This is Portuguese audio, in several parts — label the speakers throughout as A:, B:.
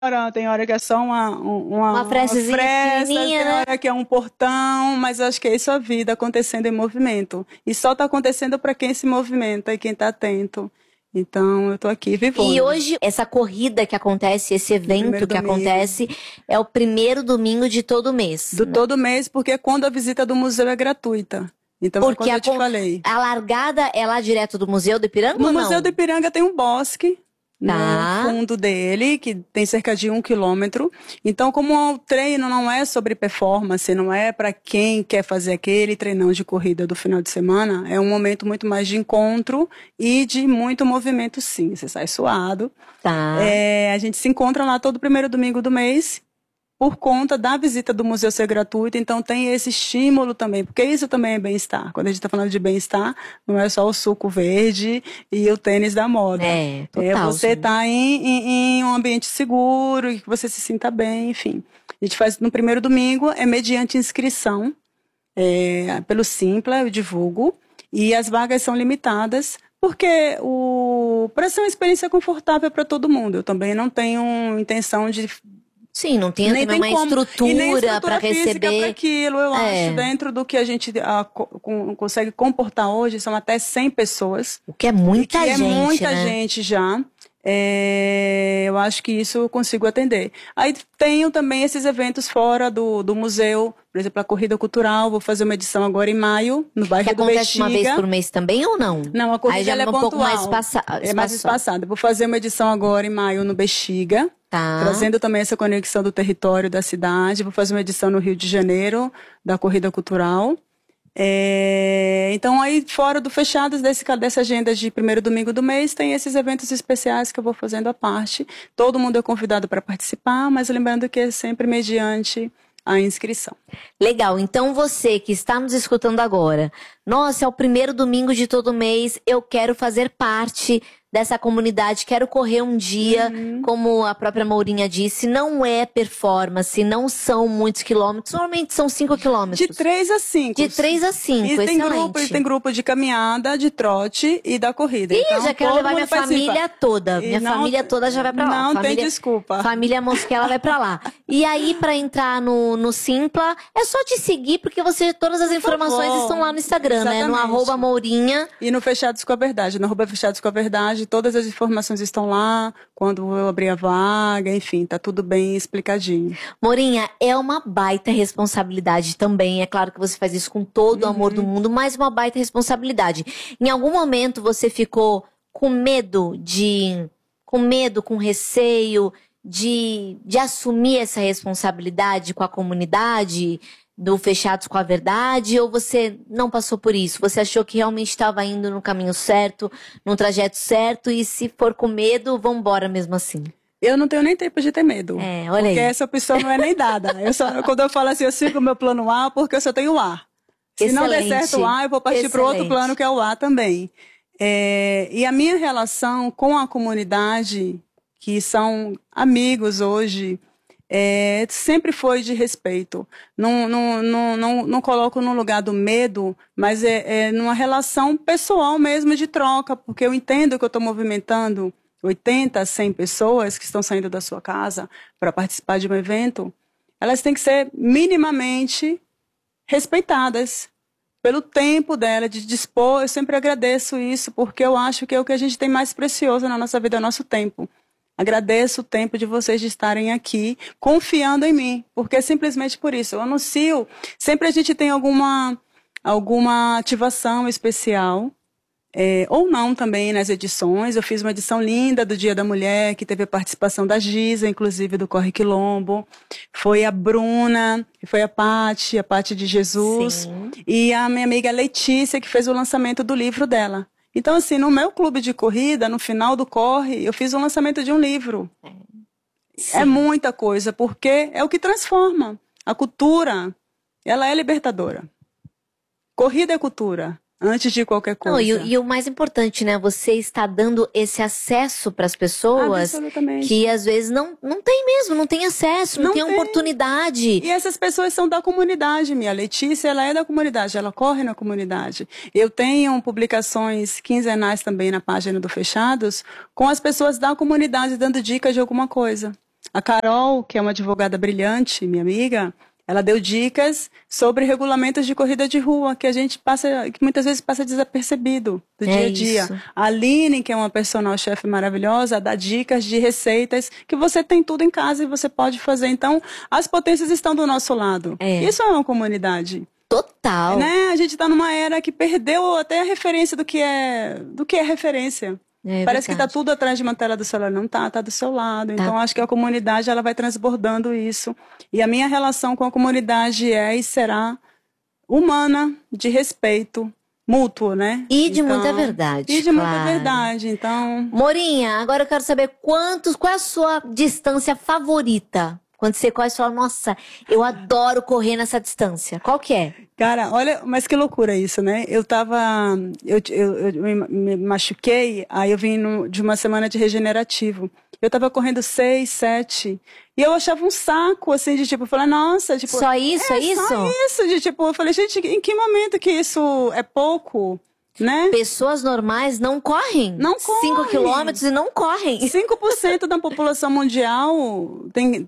A: Tem hora que é só
B: Uma frestezinha pequenininha,
A: tem
B: né?
A: hora que é um portão, mas eu acho que é isso a vida acontecendo em movimento. E só está acontecendo para quem se movimenta e quem está atento. Então, eu tô aqui vivona.
B: E hoje, essa corrida que acontece, esse evento que acontece, é o primeiro domingo de todo mês.
A: Todo mês, porque quando a visita do museu é gratuita. Então,
B: porque
A: quando eu te falei.
B: A largada é lá direto do Museu do Ipiranga ou não?
A: No Museu do Ipiranga tem um bosque.
B: Tá.
A: No fundo dele, que tem cerca de 1 quilômetro. Então, como o treino não é sobre performance, não é para quem quer fazer aquele treinão de corrida do final de semana, é um momento muito mais de encontro e de muito movimento, sim. Você sai suado.
B: Tá.
A: A gente se encontra lá todo primeiro domingo do mês, por conta da visita do museu ser gratuita, então tem esse estímulo também, porque isso também é bem-estar. Quando a gente está falando de bem-estar, não é só o suco verde e o tênis da moda.
B: Total.
A: Você tá em um ambiente seguro, que você se sinta bem, enfim. A gente faz no primeiro domingo, é mediante inscrição, pelo Simpla, eu divulgo, e as vagas são limitadas, porque para ser uma experiência confortável para todo mundo. Eu também não tenho intenção de...
B: Sim, não tem também uma estrutura para receber
A: para aquilo, eu acho. Dentro do que a gente consegue comportar hoje, são até 100 pessoas.
B: O que é muita gente,
A: é muita
B: né?
A: gente já. Eu acho que isso eu consigo atender. Aí tenho também esses eventos fora do museu, por exemplo, a Corrida Cultural, vou fazer uma edição agora em maio, no bairro do Bexiga.
B: Que acontece uma vez por mês também ou não?
A: Não, a corrida
B: aí já
A: é
B: um pouco mais espaçada.
A: É mais espaçada. Vou fazer uma edição agora em maio no Bexiga.
B: Tá.
A: Trazendo também essa conexão do território da cidade. Vou fazer uma edição no Rio de Janeiro, da Corrida Cultural. Então, aí fora do fechados dessa agenda de primeiro domingo do mês, tem esses eventos especiais que eu vou fazendo à parte. Todo mundo é convidado para participar, mas lembrando que é sempre mediante a inscrição.
B: Legal, então você que está nos escutando agora, nossa, é o primeiro domingo de todo mês, eu quero fazer parte dessa comunidade, quero correr um dia, como a própria Mourinha disse, não é performance, não são muitos quilômetros, normalmente são 5 quilômetros.
A: De 3 a 5.
B: De 3 a 5,
A: e tem grupo de caminhada, de trote e da corrida. Então,
B: já quero levar minha família toda, família toda já vai pra lá.
A: Não tem desculpa.
B: Família Mosquela vai pra lá. E aí, pra entrar no Simpla, é só te seguir, porque todas as informações estão lá no Instagram, né? No @Mourinha.
A: E no Fechados com a Verdade, no @Fechados com a Verdade, todas as informações estão lá, quando eu abrir a vaga, enfim, tá tudo bem explicadinho.
B: Mourinha, é uma baita responsabilidade também, é claro que você faz isso com todo o amor do mundo, mas uma baita responsabilidade. Em algum momento você ficou com medo, com receio de assumir essa responsabilidade com a comunidade do Fechados com a Verdade, ou você não passou por isso? Você achou que realmente estava indo no caminho certo, no trajeto certo, e se for com medo, vambora mesmo assim?
A: Eu não tenho nem tempo de ter medo.
B: Olha
A: porque
B: aí.
A: Essa opção não é nem dada. Quando eu falo assim, eu sigo o meu plano A, porque eu só tenho o A. Se não der certo o A, eu vou partir para o outro plano, que é o A também. E a minha relação com a comunidade, que são amigos hoje, sempre foi de respeito. Não coloco no lugar do medo, mas numa relação pessoal mesmo de troca, porque eu entendo que eu estou movimentando 80, 100 pessoas que estão saindo da sua casa para participar de um evento. Elas têm que ser minimamente respeitadas pelo tempo dela, de dispor. Eu sempre agradeço isso, porque eu acho que é o que a gente tem mais precioso na nossa vida, é o nosso tempo. Agradeço o tempo de vocês de estarem aqui, confiando em mim, porque é simplesmente por isso. Eu anuncio, sempre a gente tem alguma ativação especial, ou não também nas edições. Eu fiz uma edição linda do Dia da Mulher, que teve a participação da Giza, inclusive do Corre Quilombo. Foi a Bruna, foi a Paty de Jesus.
B: Sim.
A: E a minha amiga Letícia, que fez o lançamento do livro dela. Então, assim, no meu clube de corrida, no final do Corre, eu fiz o lançamento de um livro.
B: Sim.
A: É muita coisa, porque é o que transforma. A cultura, ela é libertadora. Corrida é cultura, antes de qualquer coisa.
B: Não, e o mais importante, né? Você está dando esse acesso para as pessoas que às vezes não tem mesmo, não tem acesso, não tem oportunidade.
A: E essas pessoas são da comunidade, minha Letícia, ela é da comunidade, ela corre na comunidade. Eu tenho publicações quinzenais também na página do Fechados, com as pessoas da comunidade dando dicas de alguma coisa. A Carol, que é uma advogada brilhante, minha amiga, ela deu dicas sobre regulamentos de corrida de rua, que a gente que muitas vezes passa desapercebido do dia a dia.
B: Isso.
A: A Aline, que é uma personal chef maravilhosa, dá dicas de receitas que você tem tudo em casa e você pode fazer. Então, as potências estão do nosso lado. Isso é uma comunidade.
B: Total.
A: Né? A gente está numa era que perdeu até a referência do que é referência. Parece que está tudo atrás de uma tela do celular. Não tá do seu lado. Então, acho que a comunidade ela vai transbordando isso. E a minha relação com a comunidade é e será humana, de respeito mútuo, né?
B: E de muita verdade.
A: E de muita verdade, então...
B: Morinha, agora eu quero saber qual é a sua distância favorita? Quando você corre, você fala, nossa, eu adoro correr nessa distância. Qual que é?
A: Cara, olha, mas que loucura isso, né? Eu me machuquei, aí eu vim de uma semana de regenerativo. Eu tava correndo 6, 7, e eu achava um saco, assim, de tipo, falar, nossa, tipo...
B: Só isso, é isso?
A: Só isso, de tipo, eu falei, gente, em que momento que isso é pouco? Né?
B: Pessoas normais não correm.
A: Não correm.
B: 5 quilômetros e não correm.
A: 5% da população mundial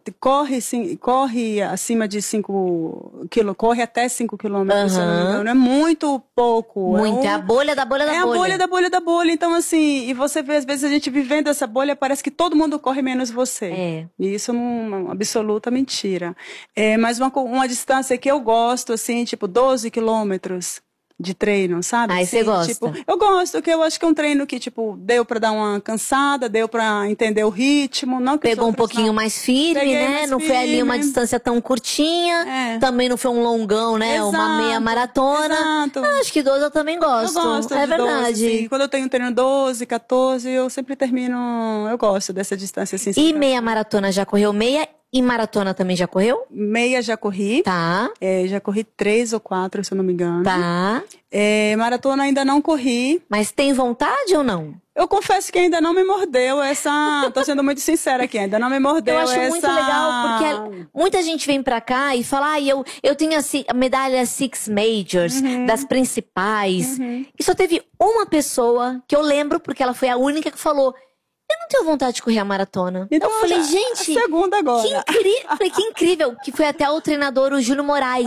A: corre acima de 5 quilômetros, corre até 5 quilômetros, se eu não me engano. É muito pouco.
B: Muito, é a bolha da bolha da bolha.
A: É a bolha da bolha da bolha. Então, assim, e você vê, às vezes, a gente vivendo essa bolha, parece que todo mundo corre menos você. E isso é uma absoluta mentira. Mas uma distância que eu gosto, assim, tipo 12 quilômetros. De treino, sabe?
B: Aí você gosta?
A: Tipo, eu gosto, que eu acho que é um treino que, tipo, deu pra dar uma cansada, deu pra entender o ritmo. Não que
B: pegou um pouquinho mais firme, né? Não foi ali uma distância tão curtinha. Também não foi um longão, né?
A: Exato,
B: uma meia maratona.
A: Exato.
B: Acho que 12 eu também gosto.
A: Eu gosto de
B: verdade.
A: 12, sim. Quando eu tenho treino 12, 14, eu sempre termino... Eu gosto dessa distância, assim.
B: E meia maratona, já correu meia? E maratona também já correu?
A: Meia já corri.
B: Tá.
A: Já corri 3 ou 4, se eu não me engano.
B: Tá.
A: Maratona ainda não corri.
B: Mas tem vontade ou não?
A: Eu confesso que ainda não me mordeu essa... Tô sendo muito sincera aqui, ainda não me mordeu essa...
B: Eu acho muito legal, porque muita gente vem pra cá e fala, eu tenho a medalha Six Majors, das principais. E só teve uma pessoa que eu lembro, porque ela foi a única que falou... Eu não tenho vontade de correr a maratona.
A: Então,
B: eu falei, gente...
A: A segunda agora.
B: Que incrível. Que foi até o treinador, o Júlio Moraes.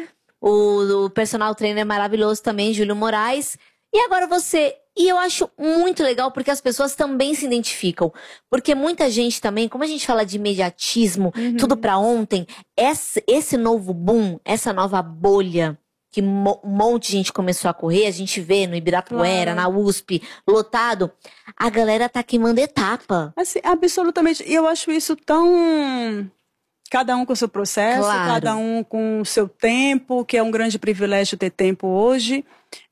B: O personal trainer maravilhoso também, Júlio Moraes. E agora você... E eu acho muito legal porque as pessoas também se identificam. Porque muita gente também, como a gente fala de imediatismo, tudo pra ontem, esse novo boom, essa nova bolha... que um monte de gente começou a correr, a gente vê no Ibirapuera, na USP, lotado, a galera tá queimando etapa.
A: Assim, absolutamente. E eu acho isso tão... Cada um com o seu processo, cada um com o seu tempo, que é um grande privilégio ter tempo hoje.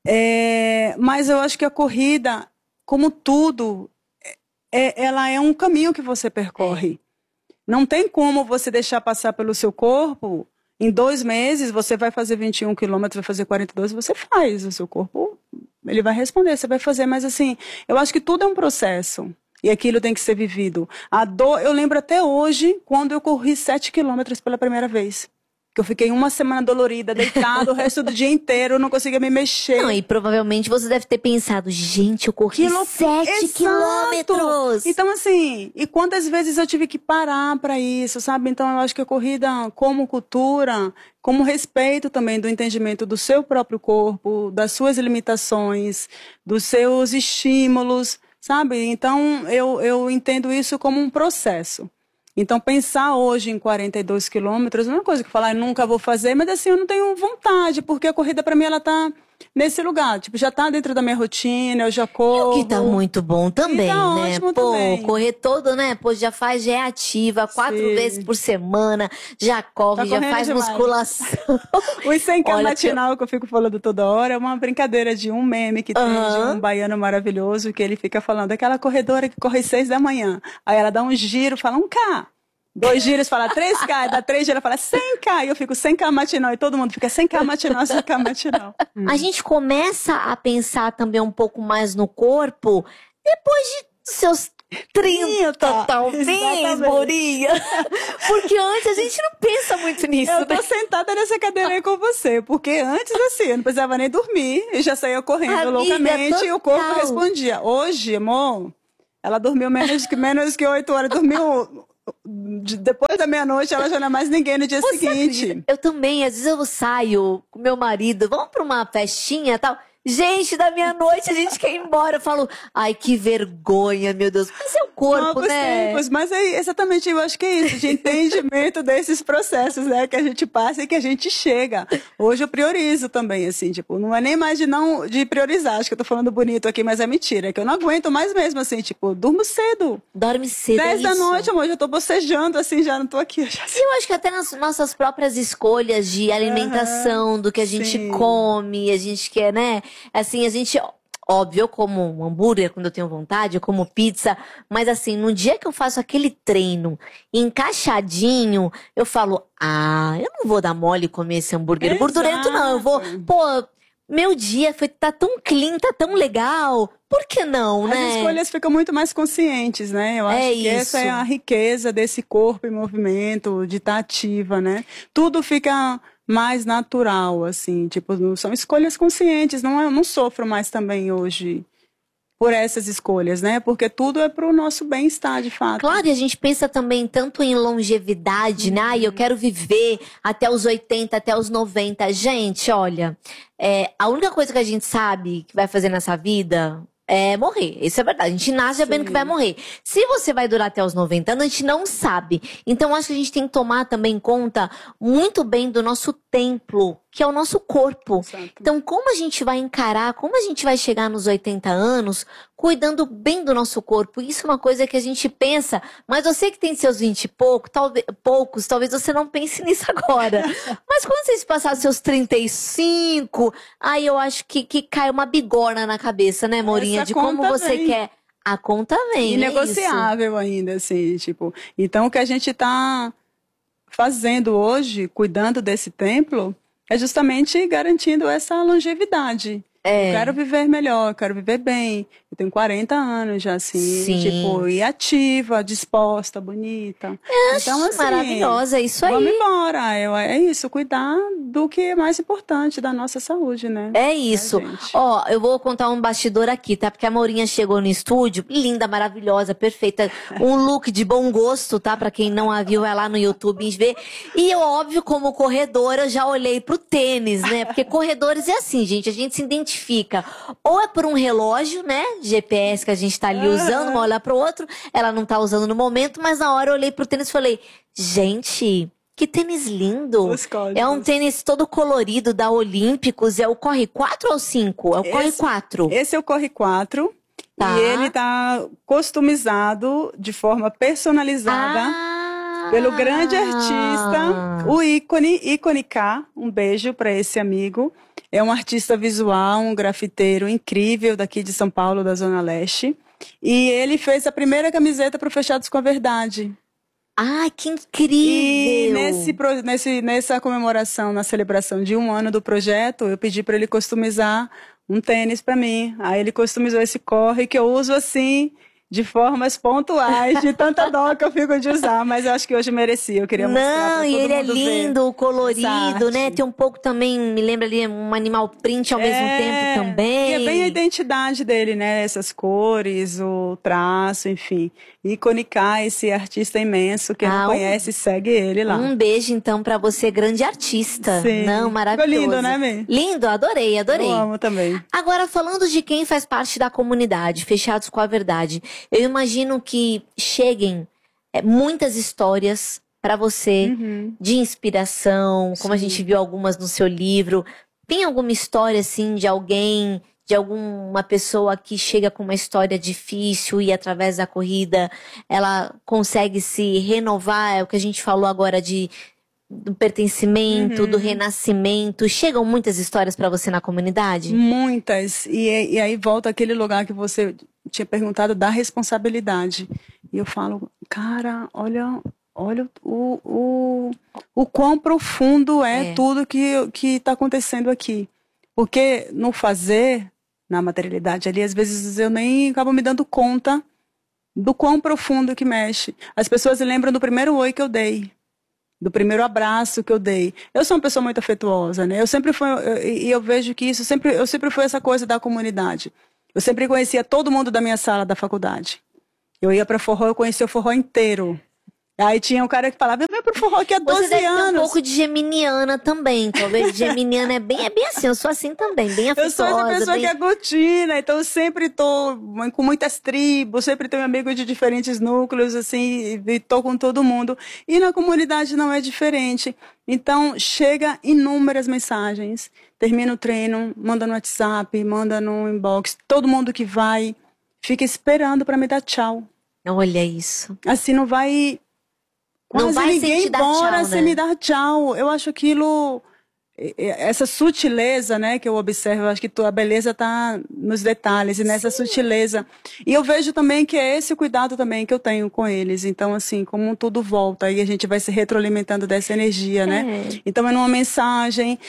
A: Mas eu acho que a corrida, como tudo, ela é um caminho que você percorre. Não tem como você deixar passar pelo seu corpo... Em 2 meses, você vai fazer 21 quilômetros, vai fazer 42, você faz. O seu corpo, ele vai responder, você vai fazer. Mas assim, eu acho que tudo é um processo. E aquilo tem que ser vivido. A dor, eu lembro até hoje, quando eu corri 7 quilômetros pela primeira vez. Que eu fiquei uma semana dolorida, deitada, o resto do dia inteiro, não conseguia me mexer.
B: Não, e provavelmente você deve ter pensado, gente, eu corri 7 quilômetros.
A: Então, assim, e quantas vezes eu tive que parar pra isso, sabe? Então, eu acho que a corrida, como cultura, como respeito também do entendimento do seu próprio corpo, das suas limitações, dos seus estímulos, sabe? Então, eu entendo isso como um processo. Então, pensar hoje em 42 quilômetros não é uma coisa que eu falar, eu nunca vou fazer, mas assim, eu não tenho vontade, porque a corrida pra mim, ela tá nesse lugar. Tipo, já tá dentro da minha rotina, eu já corro.
B: E o que tá muito bom também,
A: tá
B: né?
A: Ótimo também.
B: Correr todo, né? Pô, já é ativa 4 vezes por semana, já corre, já faz demais. Musculação.
A: O 100K matinal que eu fico falando toda hora é uma brincadeira de um meme que tem de um baiano maravilhoso, que ele fica falando, aquela corredora que corre 6 da manhã. Aí ela dá um giro, fala 1K. 2 giros, fala 3K, dá 3 giros, fala 100K, e eu fico 100K matinal, e todo mundo fica 100K matinal, 100K matinal.
B: A gente começa a pensar também um pouco mais no corpo depois de seus 30, talvez, Morinha. Porque antes a gente não pensa muito nisso.
A: Eu tô sentada nessa cadeira aí com você, porque antes, assim, eu não precisava nem dormir, e já saía correndo loucamente, e o corpo respondia. Hoje, amor, ela dormiu menos que 8 horas, dormiu... depois da meia-noite, ela já não é mais ninguém no dia seguinte.
B: Acredita? Eu também, às vezes eu saio com meu marido, vamos pra uma festinha e tal. Gente, da meia-noite a gente quer ir embora. Eu falo, ai, que vergonha, meu Deus. Mas é o corpo, né?
A: Tempos, mas é exatamente, eu acho que é isso, de entendimento desses processos, né? Que a gente passa e que a gente chega. Hoje eu priorizo também, assim, tipo, não é nem mais de priorizar. Acho que eu tô falando bonito aqui, mas é mentira. É que eu não aguento mais mesmo, assim, tipo, durmo cedo.
B: Dorme cedo,
A: 10 da noite, amor, já tô bocejando, assim, já não tô aqui.
B: E eu acho que até nas nossas próprias escolhas de alimentação, do que a gente come, a gente quer, né? Assim, a gente, óbvio, eu como um hambúrguer quando eu tenho vontade, eu como pizza, mas assim, no dia que eu faço aquele treino encaixadinho, eu falo, eu não vou dar mole e comer esse hambúrguer gordurento, não. Eu vou, meu dia tá tão clean, tá tão legal. Por que não, né?
A: As escolhas ficam muito mais conscientes, né? Eu acho que essa é a riqueza desse corpo em movimento, de estar ativa, né? Tudo fica mais natural, assim, tipo, são escolhas conscientes, eu não sofro mais também hoje por essas escolhas, né? Porque tudo é pro nosso bem-estar, de fato.
B: Claro, e a gente pensa também tanto em longevidade, né? Ai, eu quero viver até os 80, até os 90. Gente, olha, a única coisa que a gente sabe que vai fazer nessa vida é morrer. Isso é verdade. A gente nasce sabendo que vai morrer. Se você vai durar até os 90 anos, a gente não sabe. Então, acho que a gente tem que tomar também conta muito bem do nosso templo, que é o nosso corpo.
A: Exato.
B: Então, como a gente vai encarar, como a gente vai chegar nos 80 anos, cuidando bem do nosso corpo? Isso é uma coisa que a gente pensa, mas você que tem seus 20 e poucos, talvez você não pense nisso agora. Mas quando você passar seus 35, aí eu acho que cai uma bigorna na cabeça, né, Morinha? De como você quer. A conta vem.
A: Inegociável ainda, assim, tipo. Então, o que a gente tá fazendo hoje, cuidando desse templo, é justamente garantindo essa longevidade. Eu quero viver melhor, eu quero viver bem. Eu tenho 40 anos já, assim, tipo, e ativa, disposta, bonita.
B: Então, assim, maravilhosa, é isso aí.
A: Vamos embora. É isso, cuidar do que é mais importante, da nossa saúde, né?
B: É isso. Ó, eu vou contar um bastidor aqui, tá? Porque a Mourinha chegou no estúdio, linda, maravilhosa, perfeita. Um look de bom gosto, tá? Pra quem não a viu, vai lá no YouTube e vê. E eu, óbvio, como corredora, já olhei pro tênis, né? Porque corredores é assim, gente, a gente se identifica. Ou é por um relógio, né? GPS que a gente tá ali usando, uma olhar pro outro. Ela não tá usando no momento, mas na hora eu olhei pro tênis e falei, gente, que tênis lindo. É um tênis todo colorido da Olímpicos. É o Corre 4 ou 5? É o Corre 4.
A: Esse é o Corre 4. Tá. E ele tá customizado de forma personalizada pelo grande artista, o Ícone K. Um beijo para esse amigo. É um artista visual, um grafiteiro incrível daqui de São Paulo, da Zona Leste. E ele fez a primeira camiseta para o Fechados com a Verdade.
B: Ah, que incrível!
A: E nessa comemoração, na celebração de 1 ano do projeto, eu pedi para ele customizar um tênis para mim. Aí ele customizou esse Corre, que eu uso assim, de formas pontuais, de tanta dó que eu fico de usar, mas eu acho que hoje merecia, eu queria mostrar pra todo mundo.
B: Não, e ele é lindo, colorido, né? Tem um pouco também, me lembra ali, um animal print ao mesmo tempo também.
A: E é bem a identidade dele, né? Essas cores, o traço, enfim. Ícone K, esse artista imenso, quem não conhece, segue ele lá.
B: Um beijo, então, pra você, grande artista.
A: Sim.
B: Não, maravilhoso.
A: Ficou lindo, né, Mê?
B: Lindo, adorei.
A: Eu amo também.
B: Agora, falando de quem faz parte da comunidade, Fechados com a Verdade, eu imagino que cheguem muitas histórias para você de inspiração, como a gente viu algumas no seu livro. Tem alguma história, assim, de alguém, de alguma pessoa que chega com uma história difícil e através da corrida ela consegue se renovar? É o que a gente falou agora do pertencimento, do renascimento. Chegam muitas histórias para você na comunidade?
A: Muitas. E aí volta aquele lugar que você tinha perguntado da responsabilidade. E eu falo, cara, olha o quão profundo é tudo que está acontecendo aqui. Porque no fazer, na materialidade ali, às vezes eu nem acabo me dando conta do quão profundo que mexe. As pessoas lembram do primeiro oi que eu dei, do primeiro abraço que eu dei. Eu sou uma pessoa muito afetuosa, né? Eu sempre fui, e eu vejo que eu sempre fui essa coisa da comunidade. Eu sempre conhecia todo mundo da minha sala da faculdade. Eu ia para forró, eu conhecia o forró inteiro. Aí tinha um cara que falava, eu venho pro forró aqui há 12
B: Você deve
A: anos.
B: ter um pouco de geminiana também, talvez. Geminiana é bem assim, eu sou assim também, bem afetuosa.
A: Eu sou essa pessoa que aglutina, então eu sempre tô com muitas tribos, sempre tenho amigos de diferentes núcleos, assim, e tô com todo mundo. E na comunidade não é diferente. Então, chega inúmeras mensagens. Termina o treino, manda no WhatsApp, manda no inbox. Todo mundo que vai fica esperando para me dar tchau.
B: Olha isso.
A: Assim, não vai... Quase
B: não vai
A: ninguém
B: sem te dar
A: embora
B: tchau,
A: sem
B: né?
A: me dar tchau. Eu acho aquilo... Essa sutileza, né, que eu observo, eu acho que a beleza está nos detalhes e nessa sutileza. E eu vejo também que é esse o cuidado também que eu tenho com eles. Então, assim, como tudo volta e a gente vai se retroalimentando dessa energia, né? Então, é numa mensagem,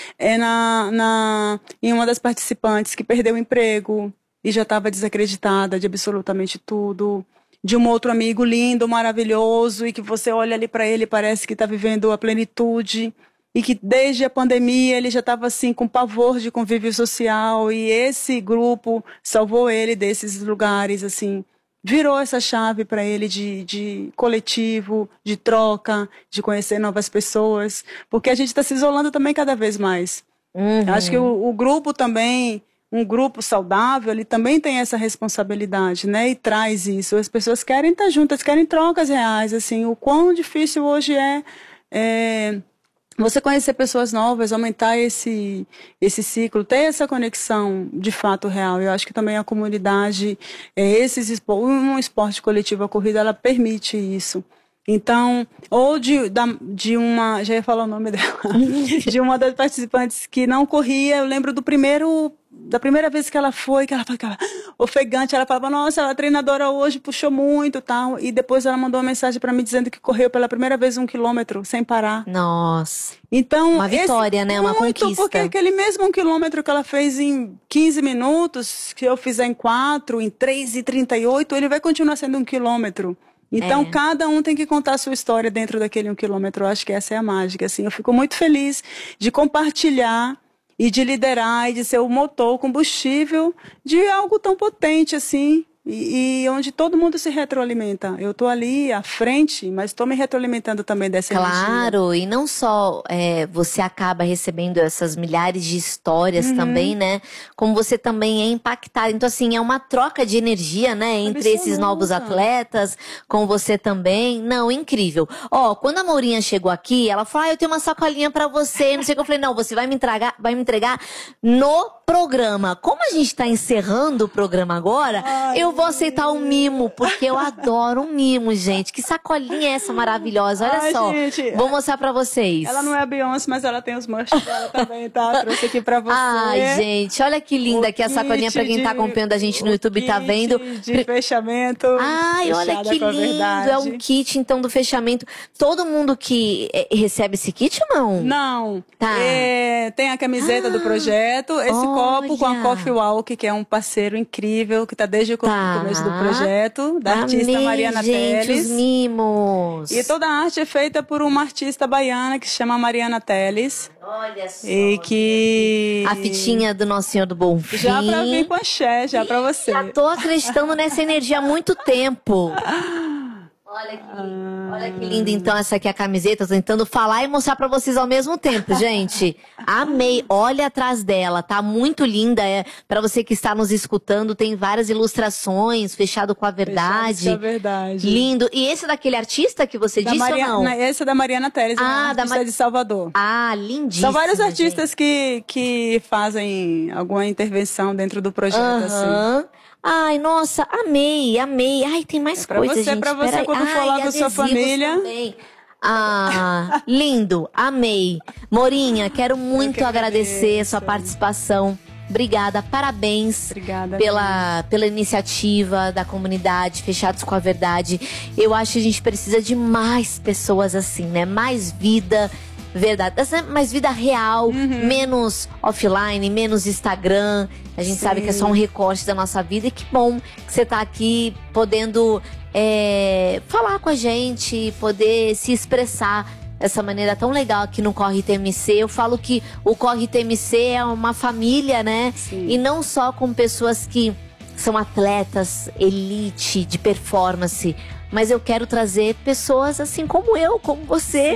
A: em uma das participantes que perdeu o emprego e já estava desacreditada de absolutamente tudo. De um outro amigo lindo, maravilhoso, e que você olha ali para ele e parece que está vivendo a plenitude. E que desde a pandemia ele já estava assim com pavor de convívio social, e esse grupo salvou ele desses lugares, assim, virou essa chave para ele de coletivo, de troca, de conhecer novas pessoas, porque a gente está se isolando também cada vez mais. Acho que o grupo também, um grupo saudável, ele também tem essa responsabilidade, né? E traz isso. As pessoas querem estar juntas, querem trocas reais, assim, o quão difícil hoje é você conhecer pessoas novas, aumentar esse ciclo, ter essa conexão de fato real. Eu acho que também a comunidade, um esporte coletivo, a corrida, ela permite isso. Então, ou de uma, já ia falar o nome dela, de uma das participantes que não corria, eu lembro da primeira vez que ela foi, que ela ficava ofegante, ela falava, nossa, a treinadora hoje puxou muito, tal, e depois ela mandou uma mensagem para mim dizendo que correu pela primeira vez 1 quilômetro sem parar.
B: Nossa.
A: Então,
B: uma vitória, né? Uma conquista.
A: Porque aquele mesmo 1 quilômetro que ela fez em 15 minutos, que eu fizer em 4, em 3:38, ele vai continuar sendo 1 quilômetro. Então, cada um tem que contar a sua história dentro daquele 1 quilômetro. Eu acho que essa é a mágica, assim. Eu fico muito feliz de compartilhar e de liderar e de ser o motor, o combustível de algo tão potente, assim, e onde todo mundo se retroalimenta. Eu estou ali à frente, mas estou me retroalimentando também dessa energia.
B: Claro, e não só você acaba recebendo essas milhares de histórias também, né? Como você também é impactado. Então, assim, é uma troca de energia, né? Entre esses novos atletas, com você também. Não, incrível. Ó, quando a Mourinha chegou aqui, ela falou, eu tenho uma sacolinha pra você, não sei o que. Eu falei, não, você vai me entregar no programa. Como a gente tá encerrando o programa agora, eu vou aceitar um mimo, porque eu adoro um mimo, gente. Que sacolinha é essa maravilhosa? Olha só, gente, vou mostrar pra vocês.
A: Ela não é a Beyoncé, mas ela tem os merch dela também, tá? Trouxe aqui pra você.
B: Ai, gente, olha que linda aqui a sacolinha pra quem tá acompanhando a gente no YouTube, tá vendo?
A: De fechamento.
B: Ai, olha que lindo. É um kit, então, do fechamento. Todo mundo que recebe esse kit ou não?
A: Não.
B: Tá.
A: Tem a camiseta do projeto, esse copo com a Coffee Walk, que é um parceiro incrível, que tá desde o começo do projeto, da artista Mariana Teles.
B: Os mimos.
A: E toda a arte é feita por uma artista baiana que se chama Mariana Teles.
B: Olha só.
A: E que...
B: a fitinha do Nosso Senhor do Bom Fim.
A: Já pra vir com axé, já pra você.
B: Já tô acreditando nessa energia há muito tempo. Olha que linda, então, essa aqui é a camiseta. Tô tentando falar e mostrar pra vocês ao mesmo tempo, gente. Amei. Olha atrás dela, tá muito linda. Pra você que está nos escutando, tem várias ilustrações, fechado com a verdade.
A: Fechado com a verdade.
B: Lindo. E esse é daquele artista que você disse ou não?
A: Esse é da Mariana Teles, artista de Salvador.
B: Ah, lindíssimo.
A: São vários artistas que fazem alguma intervenção dentro do projeto, assim.
B: Ai, nossa, amei. Ai, tem mais coisa, gente.
A: Pra você, quando for lá com a sua família.
B: Também. Ah, lindo, amei. Mourinha, quero muito agradecer a sua participação. Obrigada, parabéns.
A: Obrigada,
B: pela iniciativa da comunidade Fechados com a Verdade. Eu acho que a gente precisa de mais pessoas assim, né? Mais vida verdade, mais vida real, menos offline, menos Instagram. A gente sabe que é só um recorte da nossa vida. E que bom que você tá aqui podendo falar com a gente, poder se expressar dessa maneira tão legal aqui no Corre TMC. Eu falo que o Corre TMC é uma família, né? Sim. E não só com pessoas que são atletas elite de performance, mas eu quero trazer pessoas assim como eu, como você,